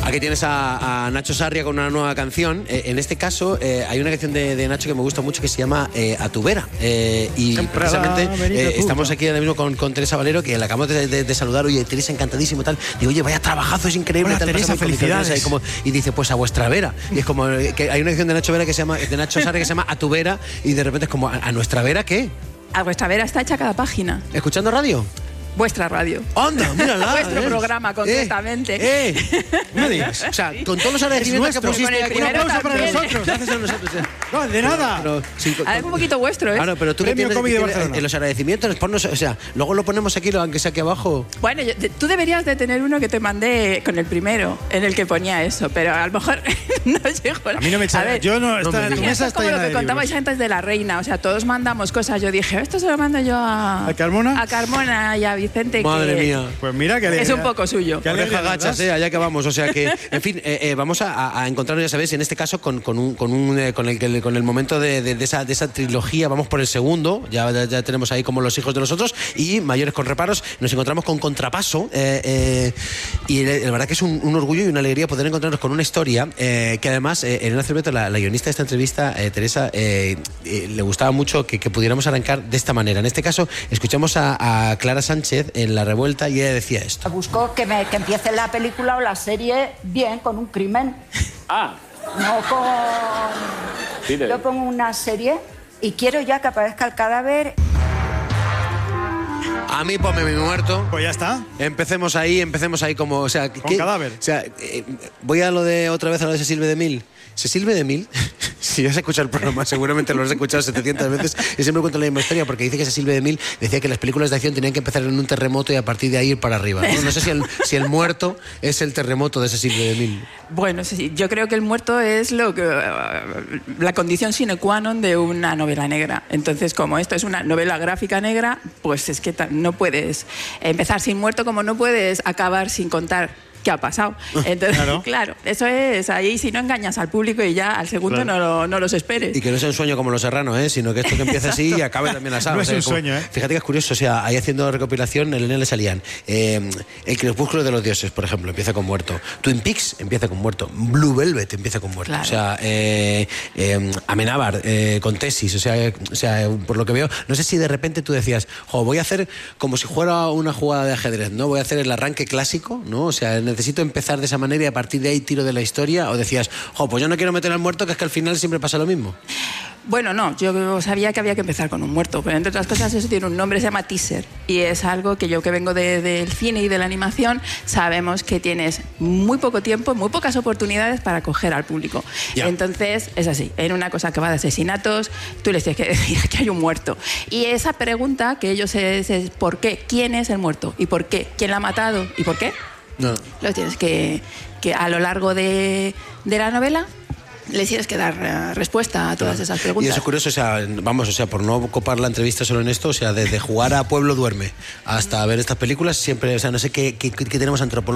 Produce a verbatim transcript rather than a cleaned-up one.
Aquí tienes a, a Nacho Sarria con una nueva canción. Eh, en este caso, eh, hay una canción de, de Nacho que me gusta mucho que se llama eh, A tu vera. Eh, y Siempre precisamente eh, estamos aquí ahora mismo con, con Teresa Valero, que la acabamos de, de, de saludar. Oye, Teresa, encantadísimo tal. Digo, oye, vaya trabajazo, es increíble. Hola, tal, Teresa, felicidades. Y, como, y dice, pues a vuestra vera. Y es como que hay una canción de Nacho Vera que se llama, de Nacho Sarria que se llama A tu vera. Y de repente es como, ¿a, a nuestra vera qué? A vuestra vera está hecha cada página. ¿Escuchando radio? Vuestra radio. ¡Anda, mírala! Vuestro eh. programa, concretamente. ¡Eh! eh. No digas. O sea, con todos los agradecimientos que pusiste aquí. Un aplauso para nosotros. Gracias a nosotros. No, de nada. Pero, sí, con, Algo un poquito vuestro, ¿eh? Claro, pero tú Premio que tienes, Comedy de tienes, Barcelona. en los agradecimientos, ponnos, o sea, luego lo ponemos aquí, aunque sea aquí abajo. Bueno, yo, tú deberías de tener uno que te mandé con el primero, en el que ponía eso, pero a lo mejor no llegó. A mí no me echa. Yo no, no está, me tu Esto mesa es está como llena lo que de contabais libros. antes de la reina, o sea, todos mandamos cosas. Yo dije, esto se lo mando yo a... ¿A Carmona? A Carmona y a Vicente. Madre que mía. Pues mira que es un poco suyo. Qué Oreja alegría, gachas, eh, allá que vamos. O sea que, en fin, eh, eh, vamos a, a encontrarnos, ya sabéis, en este caso con, con, un, con, un, eh, con, el, con el momento de, de, de, esa, de esa trilogía. Vamos por el segundo, ya, ya, ya tenemos ahí como Los hijos de los otros y Mayores con reparos. Nos encontramos con Contrapaso eh, eh, y la, la verdad que es un, un orgullo y una alegría poder encontrarnos con una historia eh, que además, eh, Elena Cerveto, la, la guionista de esta entrevista, eh, Teresa, eh, eh, le gustaba mucho que, que pudiéramos arrancar de esta manera. En este caso, escuchamos a, a Clara Sánchez en La Revuelta y ella decía esto. Busco que, me, que empiece la película o la serie bien, con un crimen. Ah. No con... Sí, de... Yo pongo una serie y quiero ya que aparezca el cadáver. A mí ponme mi muerto. Pues ya está. Empecemos ahí, empecemos ahí como... O sea, Con ¿qué? cadáver. O sea, eh, voy a lo de otra vez a lo de Cecil B. DeMille. Cecil B. DeMille, si has escuchado el programa, seguramente lo has escuchado setecientas veces, y siempre cuento la misma historia, porque dice que Cecil B. DeMille decía que las películas de acción tenían que empezar en un terremoto y a partir de ahí ir para arriba. No, no sé si el, si el muerto es el terremoto de Cecil B. DeMille. Bueno, sí, yo creo que el muerto es lo que la condición sine qua non de una novela negra. Entonces, como esto es una novela gráfica negra, pues es que no puedes empezar sin muerto, como no puedes acabar sin contar qué ha pasado. Entonces, claro. claro, eso es ahí, si no engañas al público y ya al segundo claro. no, lo, no los esperes. Y que no sea un sueño como Los Serranos, ¿eh? Sino que esto que empiece así y acabe también asado. No o sea, es un como, sueño, ¿eh? Fíjate que es curioso, o sea, ahí haciendo recopilación, en Elena le salían eh, El crepúsculo de los dioses, por ejemplo, empieza con muerto. Twin Peaks empieza con muerto. Blue Velvet empieza con muerto. Claro. O sea, eh, eh, Amenábar eh, con tesis, o sea, eh, o sea, por lo que veo, no sé si de repente tú decías, jo, voy a hacer como si fuera una jugada de ajedrez, ¿no? Voy a hacer el arranque clásico, ¿no? O sea, necesito empezar de esa manera y a partir de ahí tiro de la historia, o decías, jo, pues yo no quiero meter al muerto, que es que al final siempre pasa lo mismo. Bueno, no, yo sabía que había que empezar con un muerto, pero entre otras cosas eso tiene un nombre, se llama teaser, y es algo que yo que vengo de, del cine y de la animación, sabemos que tienes muy poco tiempo, muy pocas oportunidades para coger al público. Yeah. Entonces, es así, en una cosa que va de asesinatos, tú les tienes que decir que hay un muerto. Y esa pregunta que ellos es, es ¿por qué? ¿Quién es el muerto? ¿Y por qué? ¿Quién la ha matado? ¿Y por qué? No. Lo tienes que, que a lo largo de, de la novela le tienes que dar uh, respuesta a todas claro. esas preguntas. Y eso es curioso, o sea, vamos, o sea, por no copar la entrevista solo en esto, o sea, desde jugar a Pueblo Duerme hasta ver estas películas, siempre, o sea, no sé qué, qué, qué tenemos antropológico.